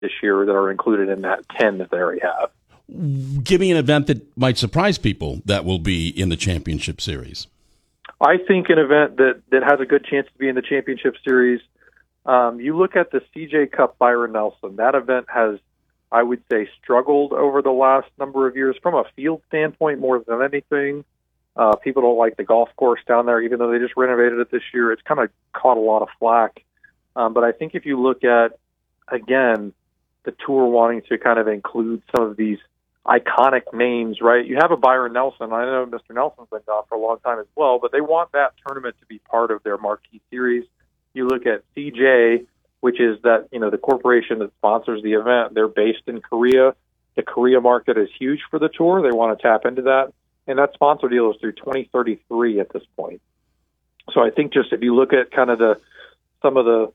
this year that are included in that 10 that they already have. Give me an event that might surprise people that will be in the championship series. I think an event that has a good chance to be in the championship series, you look at the CJ Cup Byron Nelson. That event has, I would say, struggled over the last number of years from a field standpoint more than anything. People don't like the golf course down there, even though they just renovated it this year. It's kind of caught a lot of flack. But I think if you look at, again, the tour wanting to kind of include some of these iconic names, right? You have a Byron Nelson. I know Mr. Nelson's been gone for a long time as well, but they want that tournament to be part of their marquee series. You look at CJ, which is that, the corporation that sponsors the event. They're based in Korea. The Korea market is huge for the tour. They want to tap into that. And that sponsor deal is through 2033 at this point. So I think just if you look at kind of some of the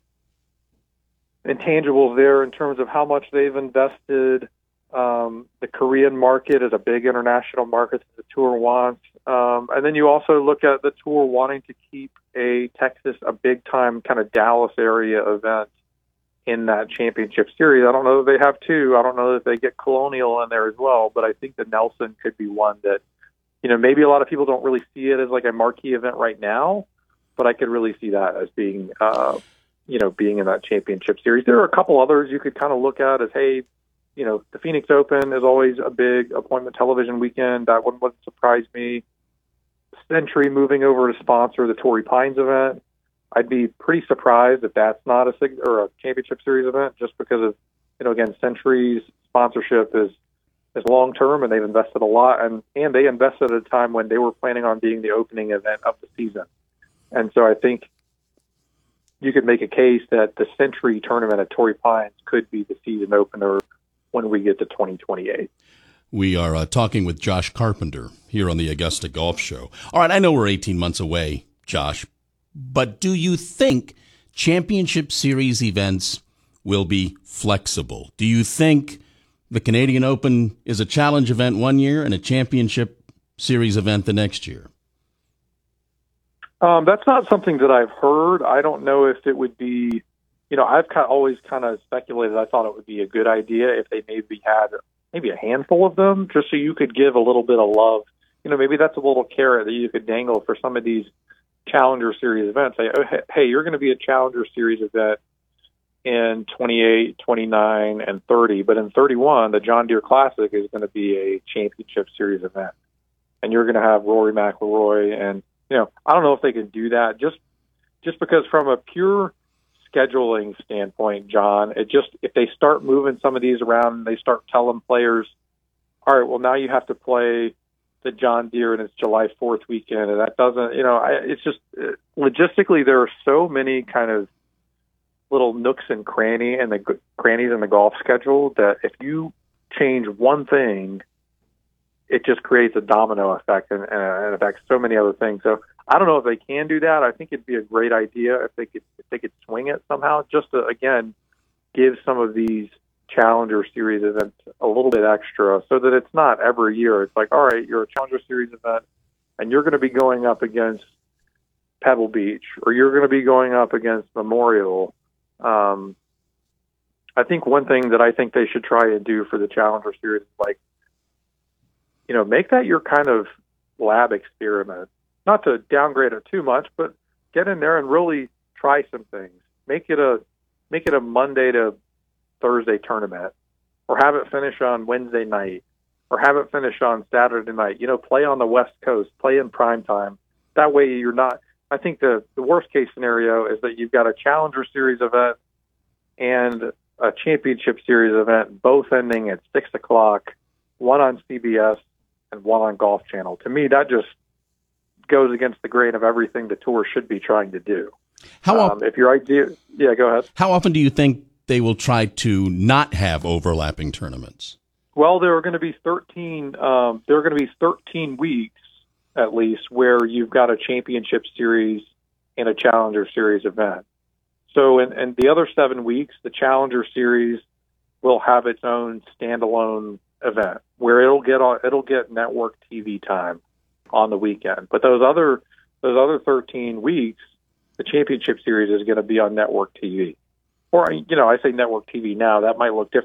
intangibles there in terms of how much they've invested, the Korean market is a big international market that the tour wants. And then you also look at the tour wanting to keep a big-time kind of Dallas area event in that championship series. I don't know that they have two. I don't know that they get Colonial in there as well, but I think the Nelson could be one that, maybe a lot of people don't really see it as like a marquee event right now, but I could really see that as being, being in that championship series. There are a couple others you could kind of look at as, hey, the Phoenix Open is always a big appointment television weekend. That one wouldn't surprise me. Century moving over to sponsor the Torrey Pines event. I'd be pretty surprised if that's not a championship series event, just because of, again, Century's sponsorship is long-term, and they've invested a lot, and they invested at a time when they were planning on being the opening event of the season. And so I think you could make a case that the Century tournament at Torrey Pines could be the season opener when we get to 2028. We are talking with Josh Carpenter here on the Augusta Golf Show. All right, I know we're 18 months away, Josh, but do you think championship series events will be flexible? Do you think the Canadian Open is a challenge event one year and a championship series event the next year? That's not something that I've heard. I don't know if it would be, I've always kind of speculated. I thought it would be a good idea if they maybe had a handful of them, just so you could give a little bit of love. Maybe that's a little carrot that you could dangle for some of these Challenger Series events. Say, oh, hey, you're going to be a Challenger Series event in 28, 29, and 30, but in 31, the John Deere Classic is going to be a championship series event, and you're going to have Rory McIlroy. And I don't know if they can do that, just because from a pure scheduling standpoint, John, if they start moving some of these around and they start telling players, all right, well, now you have to play the John Deere and it's July 4th weekend, and that doesn't, it's just logistically there are so many kind of little nooks and crannies in the golf schedule that if you change one thing, it just creates a domino effect and affects so many other things. So I don't know if they can do that. I think it'd be a great idea if they could swing it somehow, just to, again, give some of these Challenger Series events a little bit extra, so that it's not every year. It's like, all right, you're a Challenger Series event, and you're going to be going up against Pebble Beach, or you're going to be going up against Memorial. I think one thing that I think they should try and do for the Challenger Series is make that your kind of lab experiment. Not to downgrade it too much, but get in there and really try some things. Make it a Monday to Thursday tournament, or have it finish on Wednesday night, or have it finish on Saturday night. Play on the West Coast, play in prime time. That way you're not. I think the worst case scenario is that you've got a Challenger Series event and a Championship Series event, both ending at 6:00, one on CBS and one on Golf Channel. To me, that just goes against the grain of everything the tour should be trying to do. If your idea, go ahead. How often do you think they will try to not have overlapping tournaments? Well, there are going to be 13. There are going to be 13 weeks at least where you've got a Championship Series and a Challenger Series event. So, in the other 7 weeks, the Challenger Series will have its own standalone event where it'll get network TV time on the weekend. But those other 13 weeks, the Championship Series is going to be on network TV. or, I say network TV now, that might look different